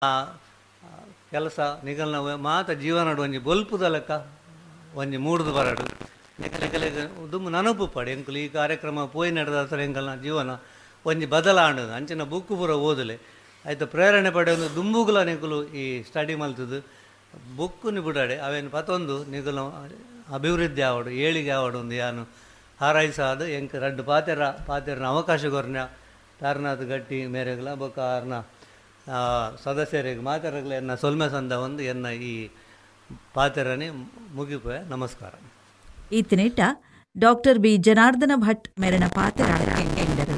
ಕೆಲಸ ನಿಗಲ್ನ ಮಾತ ಜೀವನ ಒಂಜಿ ಬೊಲ್ಪುದ ಲೆಕ್ಕ ಒಂಜಿ ಮೂಡ್ದು ಬರಡು ನಿಕಲೆಗೆ ದುಮ್ಮು ನನಪು ಪಡೆ ಎಂಕುಲು ಈ ಕಾರ್ಯಕ್ರಮ ಪೋಯಿ ನಡೆದ ಎಂಕಲ್ನ ಜೀವನ ಒಂಜಿ ಬದಲಾಂಡು ಅಂಚಿನ ಬುಕ್ಕು ಪೂರ ಓದಲೆ ಆಯ್ತು ಪ್ರೇರಣೆ ಪಡೆ ಒಂದು ದುಂಬುಗುಲ ನಿಕುಲು ಈ ಸ್ಟಡಿ ಮಲ್ತದು ಬುಕ್ಕು ಬಿಡಾಡೆ ಅವೇನು ಪತ್ತೊಂದು ನಿಕಲು ಅಭಿವೃದ್ಧಿ ಆವಡು ಏಳಿಗೆ ಆವಡು ಒಂದು ಯಾನು ಹಾರೈಸಾದ ಎಂಕ್ ರಡ್ಡು ಪಾತೆರನ ಅವಕಾಶ ಕೊರ್ನ ತಾರನಾಥ್ ಗಟ್ಟಿ ಮೇರೆಗ್ಲ ಬೊಕ್ಕ ಆರ್ನ ಸದಸ್ಯರಿಗೆ ಮಾತಾಡಗಲ ಎನ್ನ ಸೊಲ್ಮೆ ಸಂದ ಒಂದು ಎನ್ನ ಈ ಪಾತೆರನೆ ಮುಗಿಪೆ ನಮಸ್ಕಾರ. ಈತನೇಟ ಡಾಕ್ಟರ್ ಬಿ ಜನಾರ್ದನ ಭಟ್ ಮೆರಣ ಪಾತೆರಾಡಕ್ಕೆ ಎಂದರು.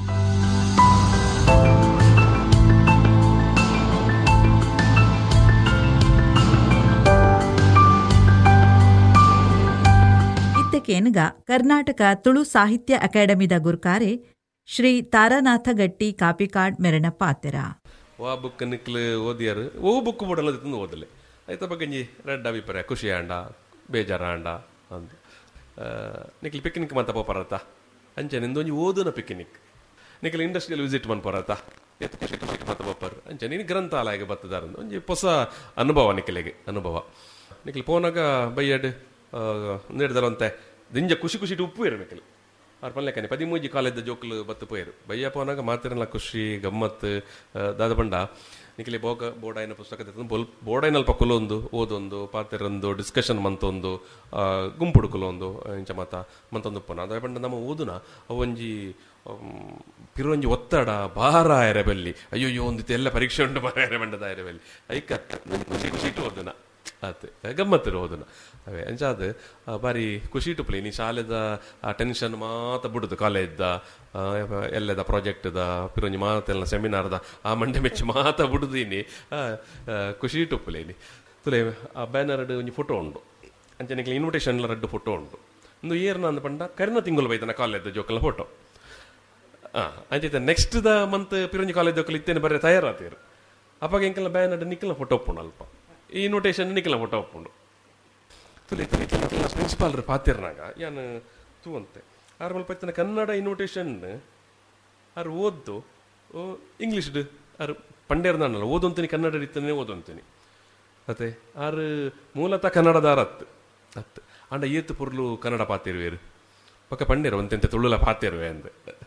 ಇತ್ತಕೇನ್ಗ ಕರ್ನಾಟಕ ತುಳು ಸಾಹಿತ್ಯ ಅಕಾಡೆಮಿದ ಗುರುಕಾರೆ ಶ್ರೀ ತಾರಾನಾಥ ಗಟ್ಟಿ ಕಾಪಿಕಾಡ್ ಮೆರಣ ಪಾತೆರ ಆ ಬುಕ್ ನಿಕ್ಲು ಓದಿಯಾರು ಓ ಬುಕ್ ಬೋಡಲ್ಲ ಓದಲೆ ಆಯ್ತ ಬಗ್ಗೆ ರೆಡ್ ಅಭಿಪ್ರಾಯ ಖುಷಿ ಆಂಡ ಬೇಜಾರ ಆಂಡ ಅಂತ ನಿಕ್ಲು ಪಿಕ್ನಿಕ್ ಮಾತ ಪೋಪರತ್ತ ಅಂಚೆ ನಿಂದೊಂಜಿ ಓದುನ ಪಿಕ್ನಿಕ್ ನಿಕ್ಲು ಇಂಡಸ್ಟ್ರಿಯಲ್ ವಿಸಿಟ್ ಮನ್ಪರತ್ತ ಮಾತ ಪೋಪರ್ ಅಂಚೆ ನೀನು ಗ್ರಂಥಾಲಯಗೆ ಬತ್ತದಾರ ಒಂಜಿ ಹೊಸ ಅನುಭವ ನಿಕ್ಲೆಗೆ ಅನುಭವ ನಿಕ್ಲು ಪೋನಾಗ ಬೈಯಡ್ ನೀಡ್ದಾರಂತೆ ದಿಂಜ ಖುಷಿ ಖುಷಿ ಉಪ್ಪು ಇರು ನಿಕ್ಲು ಅವ್ರ ಪಲ್ಲೆಕ್ಕನೆ 13 ಕಾಲೇಜ್ ಜೋಕ್ಲು ಬತ್ತು ಪೋಯರು ಬಯ್ಯ ಪೋನಾಗ ಮಾತಿರಲ್ಲ ಖುಷಿ ಗಮ್ಮತ್ ದಾದ ಬಂಡ ನಿಖಿಲಿ ಬೋಡಾಯಿನ ಪುಸ್ತಕ ಬೋಡಾಯಿನಲ್ಪ ಕುಲೊಂದು ಓದೊಂದು ಪಾತಿರಂದು ಡಿಸ್ಕಷನ್ ಮಂತೊಂದು ಗುಂಪುಡುಕುಲೊಂದು ಇಂಚ ಮಂತೊಂದು ಪೋನ ಅದ ಬಂಡ ನಮ್ಮ ಓದುನ ಅವೊಂಜಿ ಪಿರೊಂಜಿ ಒತ್ತಡ ಭಾರ ಎರೆಬಲ್ಲಿ ಅಯ್ಯೋ ಒಂದಿತ್ತು ಎಲ್ಲ ಪರೀಕ್ಷೆ ಉಂಟು ಭಾರ ಎರೆ ಬಂಡದ ಎರೆಬಲ್ಲಿ ಐಕ ಖುಷಿ ಖುಷಿ ಓದುನ ಆತು ಗಮ್ಮತ್ತಿರು ಓದುನ ಅವೇ ಅಂಚಾದ ಬಾರಿ ಖುಷಿ ಟುಪ್ಲಿ ನೀ ಶಾಲೆದ ಟೆನ್ಷನ್ ಮಾತ ಬಿಡುದು ಕಾಲೇಜ್ದ ಎಲ್ಲದ ಪ್ರಾಜೆಕ್ಟ್ದ ಪಿರೊಂಜಿ ಮಾತೆಲ್ಲ ಸೆಮಿನಾರ್ದ ಆ ಮಂಡೆ ಮೆಚ್ಚಿ ಮಾತ ಬಿಡುದೀನಿ ಖುಷಿ ಟುಪ್ಲೇನಿ ತುಲೆ ಆ ಬ್ಯಾನರ್ಡ್ ಒಂಜಿ ಫೋಟೋ ಉಂಡು ಅಂಚೆ ನಿಕ್ಲಿ ಇನ್ವಿಟೇಷನ್ ರಡ್ಡು ಫೋಟೋ ಉಂಡು ಒಂದು ಏರ್ನ ಅಂದ ಪಂಡ ಕರಿನ ತಿಂಗಳು ಬೈತನ ಕಾಲೇಜ್ದ ಜೋಕಲ್ಲ ಫೋಟೋ ಅಂಚೆ ನೆಕ್ಸ್ಟ್ ದ ಮಂತ್ ಪಿರೊಂಜಿ ಕಾಲೇಜ್ ಜೋಕಲ್ ಇತ್ತೇನೆ ಬರೀ ತಯಾರಾತೀರು ಅಪ್ಪಾಗ ಎಂಕಲ್ಲ ಬ್ಯಾನರ್ಡ್ ನಿಕ್ಕಲ ಫೋಟೋ ಒಪ್ಪುಂಡು ಅಲ್ಪ ಈ ಇನ್ವಿಟೇಷನ್ ನಿಕ್ಕಲ ಫೋಟೋ ಒಪ್ಪುಂಡು ತುಲಿ ಪ್ರಿನ್ಸಿಪಾಲ್ರ ಪಾತಿರ್ನಾಗ ಯಾನು ತೂ ಅಂತೆ ಆರು ಮಲ್ಪ ಇತ್ತನ ಕನ್ನಡ ಇನ್ವಿಟೇಷನ್ ಆರು ಓದ್ದು ಇಂಗ್ಲೀಷ್ಡ್ ಆರು ಪಂಡೇರ್ನಲ್ಲ ಓದೊಂತೀನಿ ಕನ್ನಡ ರೀತಿಯೇ ಓದೊಂತೀನಿ ಮತ್ತೆ ಆರು ಮೂಲತಃ ಕನ್ನಡದಾರ ಅತ್ತು ಅಂಡ ಏತು ಪುರ್ಲು ಕನ್ನಡ ಪಾತಿರುವೇರು ಪಕ್ಕ ಪಂಡೇರು ಒಂತೆಂತೆ ತುಳುಲ ಪಾತಿರುವೆ ಅಂದೆ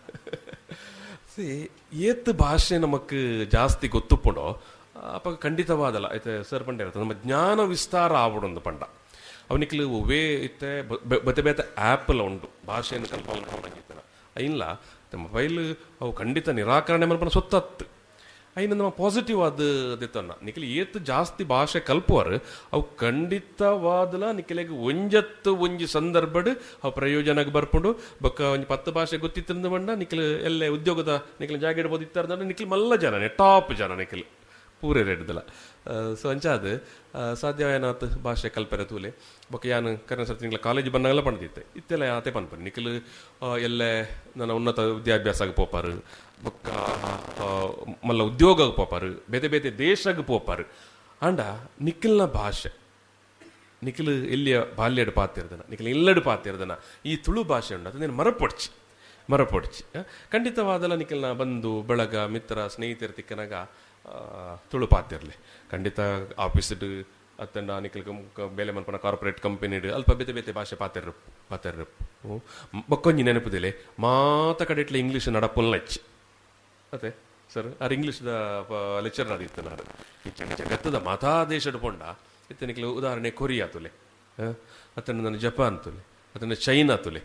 ಏತ್ ಭಾಷೆ ನಮಕ್ ಜಾಸ್ತಿ ಗೊತ್ತುಪ್ಪುಂಡೋ ಅಪ್ಪ ಖಂಡಿತವಾದಲ್ಲ ಐತೆ ಸರ್ ಪಂಡ ಇರುತ್ತೆ ನಮ್ಮ ಜ್ಞಾನ ವಿಸ್ತಾರ ಆವಡೊಂದು ಪಂಡ ಅವನಿಕ್ಲು ವೇ ಇತ್ತೆ ಬೇತೆ ಬೇತೆ ಆ್ಯಪಲ್ಲ ಉಂಟು ಭಾಷೆಯನ್ನು ಕಲ್ಪನೆ ಇಲ್ಲ ಮೊಬೈಲ್ ಅವು ಖಂಡಿತ ನಿರಾಕರಣೆ ಮಲ್ಪನ ಸೊತ್ತತ್ತು ಐನ ನಮ್ಮ ಪಾಸಿಟಿವ್ ಆದಿತ್ತನ್ನ ನಿಖಿಲ್ ಏತ್ ಜಾಸ್ತಿ ಭಾಷೆ ಕಲ್ಪುವರು ಅವು ಖಂಡಿತವಾದಲ ನಿಖಿಲಿಗೆ ಒಂಜಿ ಸಂದರ್ಭಡ್ ಅವು ಪ್ರಯೋಜನಕ್ಕೆ ಬರ್ಪುಂಡು ಬೊಕ್ಕ ಒಂಜಿ 10 ಭಾಷೆ ಗೊತ್ತಿತ್ತಂದ ಬಂಡ ನಿಖಿಲ್ ಎಲ್ಲೇ ಉದ್ಯೋಗದ ನಿಖಿಲ್ ಜಾಗ ಇಡ್ಬೋದು ಇತ್ತಾರ ನಿಖಿಲ್ ಮಲ್ಲ ಜನ ಟಾಪ್ ಜನ ನಿಖಿಲ್ ಪೂರೇ ರೆಡ್ದಲ್ಲ ಸೊ ಅಂಚಾದ ಸಾಧ್ಯವಾಯನಾತ್ ಭಾಷೆ ಕಲ್ಪರೆ ತೂಲೆ ಬೊಕ್ಕ ಯಾನು ಕರ್ನ ಸರ್ತಿ ನಿಂಗ್ಲ ಕಾಲೇಜ್ ಬಂದಾಗೆಲ್ಲ ಪಂಡಿತ್ತೆ ಇತ್ತೆಲ್ಲ ಆತೆ ಪನ್ಪರು ನಿಖಿಲ್ ಎಲ್ಲೇ ನನ್ನ ಉನ್ನತ ವಿದ್ಯಾಭ್ಯಾಸಕ್ಕೆ ಪೋಪಾರು ಬೊಕ್ಕ ಮಲ್ಲ ಉದ್ಯೋಗಕ್ಕೆ ಪೋಪಾರು ಬೇತೆ ಬೇತೆ ದೇಶಕ್ಕೆ ಪೋಪಾರು ಅಂಡ ನಿಖಿಲ್ನ ಭಾಷೆ ನಿಖಿಲ್ ಎಲ್ಲಿಯ ಬಾಲ್ಯಡ್ ಪಾತಿರ್ದನ ನಿಖಿಲ್ ಎಲ್ಲಡು ಪಾತಿರ್ದನ ಈ ತುಳು ಭಾಷೆ ಉಂಡು ಅದು ನೀನು ಮರಪೊಡ್ಚಿ ಖಂಡಿತವಾದಲ್ಲ ನಿಖಿಲ್ನ ಬಂಧು ಬಳಗ ಮಿತ್ರ ಸ್ನೇಹಿತರ ತಿಕ್ಕನಾಗ ತುಳು ಪಾತಿರ್ಲಿ ಖಂಡಿತ ಆಫೀಸ್ಡ್ ಅತ್ತಂಡ ನಿಖಿಲ್ ಬೇಲೆ ಮಲ್ಪನ ಕಾರ್ಪೊರೇಟ್ ಕಂಪನಿಡ್ ಅಲ್ಪ ಬೇತೆ ಬೇತೆ ಭಾಷೆ ಪಾತಿರ್ರಪ್ಪು ಬೊಕ್ಕೊಂಜಿ ನೆನಪುದಿಲೆ ಮಾತ ಕಡೆ ಇಟ್ಲ ಇಂಗ್ಲೀಷ್ ನಡಪುಲ್ನಚ್ಚಿ ಅತ್ತೆ ಸರ್ ಆರು ಇಂಗ್ಲೀಷ್ದ ಲೆಕ್ಚರ್ ನಡೀತು ನಾನು ಜಗತ್ತದ ಮತಾದೇಶದ ಪೊಂಡ ಇತ್ತ ನಿಖಿಲ್ ಉದಾಹರಣೆ ಕೊರಿಯಾ ತುಲೆ ಅತ್ತಂಡ ನಾನು ಜಪಾನ್ ತುಲೆ ಅತ್ತಂಡ ಚೈನಾ ತುಲೆ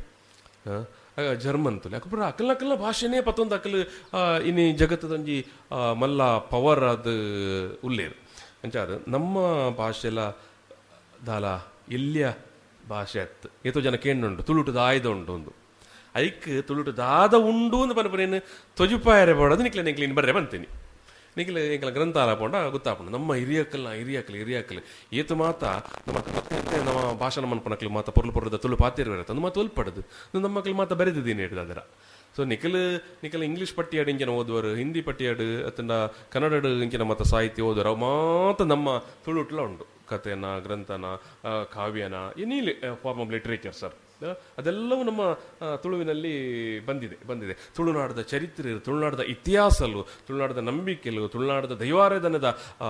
ಜರ್ಮನ್ ತುಲೆ ಅಕ್ಬರ ಅಕಲ್ನ ಭಾಷೆನೇ ಪತ್ತೊಂದು ಅಕಲ್ ಇನ್ನು ಜಗತ್ತದೊಂಜಿ ಮಲ್ಲ ಪವರ್ ಅದು ಉಲ್ಲೇರು ಅಂಚಾದ ನಮ್ಮ ಭಾಷೆಲ ದಾಲ ಇಲ್ಲಿಯ ಭಾಷೆ ಅತ್ತು ಏತೋ ಜನ ಕೇಂಡುಂಡು ತುಳುಟು ದಾಯ್ದ ಉಂಡು ಒಂದು ಐಕ್ ತುಳುಟು ದಾದ ಉಂಡು ಅಂತ ಪನ್ಪನೇನು ತೊಜುಪಾಯರೆ ಬೋಡದು ನಿಕ್ಲಿನ್ ಬರ್ರೆ ಬಂತೀನಿ ನಿಖಿಲ್ ಎಂಕಲ ಗ್ರಂಥಾಲಯ ಪೋಂಡ ಗೊತ್ತಾಪುಂಡು ನಮ್ಮ ಹಿರಿಯಕ್ಕಲ್ ಏತು ಮಾತ ನಮ್ಮ ಭಾಷಣ ಮನ್ಪನಕ್ಲು ಮಾತ ಪೊರ್ಲು ತುಳು ಪಾತಿರ್ವಿರತ್ತೆ ಅದು ಮಾತು ಒಲ್ಪಡದು ನಮ್ಮ ಮಕ್ಳು ಮಾತ ಬರೆದಿದ್ದೀನಿ ಹೇಳಿದ್ರ ಸೊ ನಿಖಿಲ್ ಇಂಗ್ಲೀಷ್ ಪಟ್ಟಿಯಾಡು ಇಂಚಿನ ಓದುವರು ಹಿಂದಿ ಪಟ್ಟಿಯಾಡು ಅತ್ತಂಡ ಕನ್ನಡ ಇಂಚಿನ ಮಾತ ಸಾಹಿತ್ಯ ಓದುವರು ಅವು ಮಾತ ನಮ್ಮ ತುಳುಟ್ಲ ಉಂಡು ಕಥೆನ ಗ್ರಂಥನ ಕಾವ್ಯನ any form of literature sir ಅದೆಲ್ಲವೂ ನಮ್ಮ ತುಳುವಿನಲ್ಲಿ ಬಂದಿದೆ. ತುಳುನಾಡದ ಚರಿತ್ರೆ, ತುಳುನಾಡದ ಇತಿಹಾಸಲು, ತುಳುನಾಡದ ನಂಬಿಕೆಲು, ತುಳುನಾಡದ ದೈವಾರಾಧನದ